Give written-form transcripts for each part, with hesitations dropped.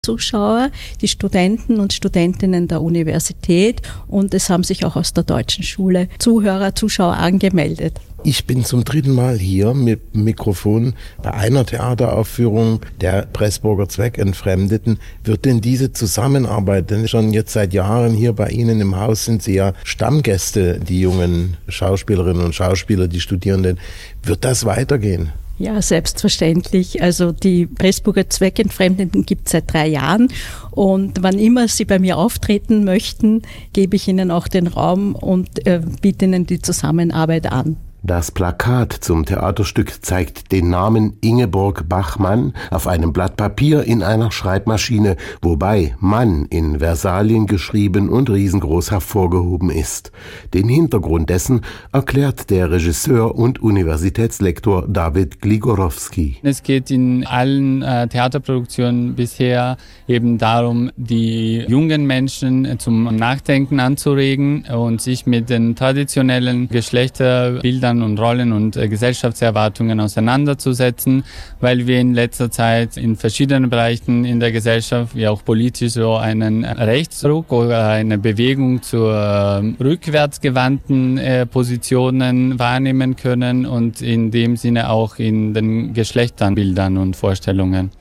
Zuschauer, die Studenten und Studentinnen der Universität, und es haben sich auch aus der Deutschen Schule Zuschauer angemeldet. Ich bin zum 3. Mal hier mit dem Mikrofon bei einer Theateraufführung der Pressburger Zweckentfremdeten. Wird denn diese Zusammenarbeit, denn schon jetzt seit Jahren hier bei Ihnen im Haus sind Sie ja Stammgäste, die jungen Schauspielerinnen und Schauspieler, die Studierenden, wird das weitergehen? Ja, selbstverständlich. Also die Pressburger Zweckentfremdeten gibt es seit 3 Jahren, und wann immer Sie bei mir auftreten möchten, gebe ich Ihnen auch den Raum und biete Ihnen die Zusammenarbeit an. Das Plakat zum Theaterstück zeigt den Namen Ingeborg Bachmann auf einem Blatt Papier in einer Schreibmaschine, wobei Mann in Versalien geschrieben und riesengroß hervorgehoben ist. Den Hintergrund dessen erklärt der Regisseur und Universitätslektor David Gligorowski. Es geht in allen Theaterproduktionen bisher eben darum, die jungen Menschen zum Nachdenken anzuregen und sich mit den traditionellen Geschlechterbildern und Rollen und Gesellschaftserwartungen auseinanderzusetzen, weil wir in letzter Zeit in verschiedenen Bereichen in der Gesellschaft, wie auch politisch, so einen Rechtsruck oder eine Bewegung zu rückwärtsgewandten Positionen wahrnehmen können und in dem Sinne auch in den Geschlechterbildern und Vorstellungen.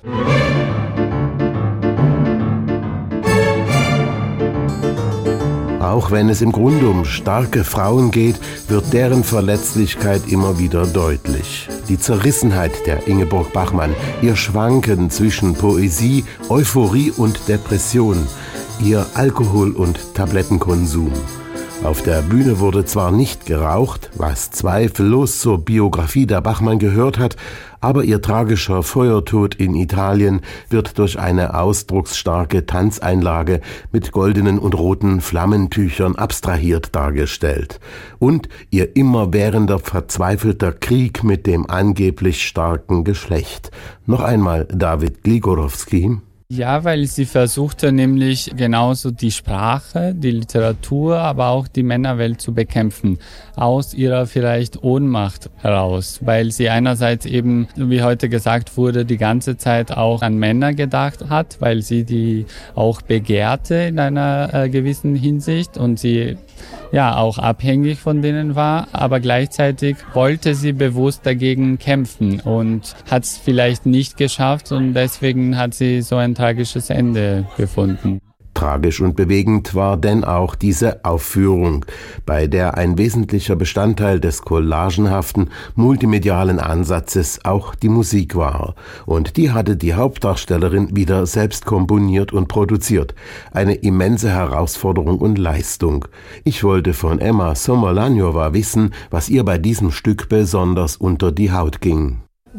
Auch wenn es im Grunde um starke Frauen geht, wird deren Verletzlichkeit immer wieder deutlich. Die Zerrissenheit der Ingeborg Bachmann, ihr Schwanken zwischen Poesie, Euphorie und Depression, ihr Alkohol- und Tablettenkonsum. Auf der Bühne wurde zwar nicht geraucht, was zweifellos zur Biografie der Bachmann gehört hat, aber ihr tragischer Feuertod in Italien wird durch eine ausdrucksstarke Tanzeinlage mit goldenen und roten Flammentüchern abstrahiert dargestellt. Und ihr immerwährender verzweifelter Krieg mit dem angeblich starken Geschlecht. Noch einmal David Gligorowski. Ja, weil sie versuchte nämlich genauso die Sprache, die Literatur, aber auch die Männerwelt zu bekämpfen, aus ihrer vielleicht Ohnmacht heraus, weil sie einerseits eben, wie heute gesagt wurde, die ganze Zeit auch an Männer gedacht hat, weil sie die auch begehrte in einer gewissen Hinsicht und sie ja auch abhängig von denen war, aber gleichzeitig wollte sie bewusst dagegen kämpfen und hat es vielleicht nicht geschafft, und deswegen hat sie so ein tragisches Ende gefunden. Tragisch und bewegend war denn auch diese Aufführung, bei der ein wesentlicher Bestandteil des collagenhaften, multimedialen Ansatzes auch die Musik war. Und die hatte die Hauptdarstellerin wieder selbst komponiert und produziert. Eine immense Herausforderung und Leistung. Ich wollte von Emma Somolanjova wissen, was ihr bei diesem Stück besonders unter die Haut ging.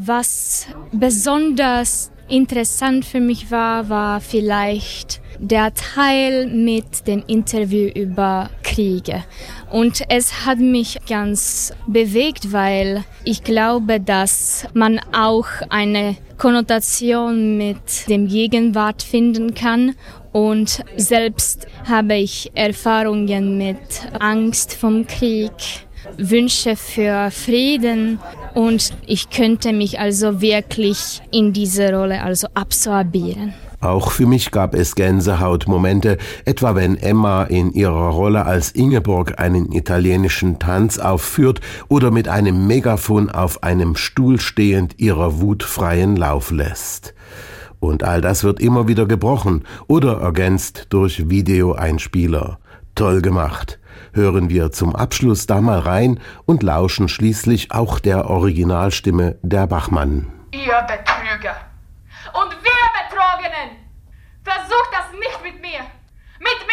Was besonders interessant für mich war vielleicht der Teil mit dem Interview über Kriege. Und es hat mich ganz bewegt, weil ich glaube, dass man auch eine Konnotation mit dem Gegenwart finden kann. Und selbst habe ich Erfahrungen mit Angst vom Krieg, Wünsche für Frieden, und ich könnte mich also wirklich in diese Rolle also absorbieren. Auch für mich gab es Gänsehautmomente, etwa wenn Emma in ihrer Rolle als Ingeborg einen italienischen Tanz aufführt oder mit einem Megafon auf einem Stuhl stehend ihrer Wut freien Lauf lässt. Und all das wird immer wieder gebrochen oder ergänzt durch Videoeinspieler. Toll gemacht. Hören wir zum Abschluss da mal rein und lauschen schließlich auch der Originalstimme der Bachmann. Ihr Betrüger und wir Betrogenen, versucht das nicht mit mir. Mit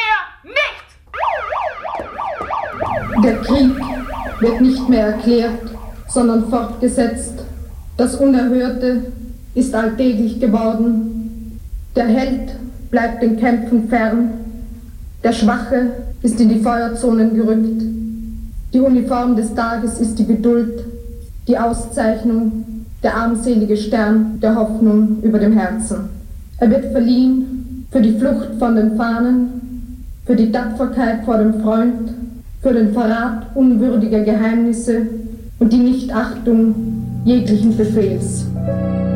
mir nicht! Der Krieg wird nicht mehr erklärt, sondern fortgesetzt. Das Unerhörte ist alltäglich geworden. Der Held bleibt den Kämpfen fern. Der Schwache ist in die Feuerzonen gerückt. Die Uniform des Tages ist die Geduld, die Auszeichnung, der armselige Stern der Hoffnung über dem Herzen. Er wird verliehen für die Flucht von den Fahnen, für die Tapferkeit vor dem Freund, für den Verrat unwürdiger Geheimnisse und die Nichtachtung jeglichen Befehls.